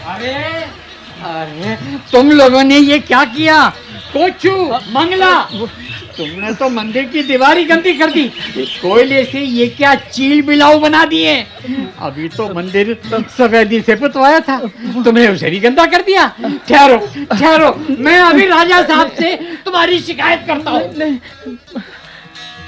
अरे अरे तुम लोगों ने ये क्या किया? कोचू, मंगला, तुमने तो मंदिर की दीवार गंदी कर दी। कोयले से ये क्या चील बिलाऊ बना दिए। अभी तो मंदिर सफेदी से पुतवाया था, तुमने उसे भी गंदा कर दिया। ठहरो ठहरो, मैं अभी राजा साहब से तुम्हारी शिकायत करता हूँ।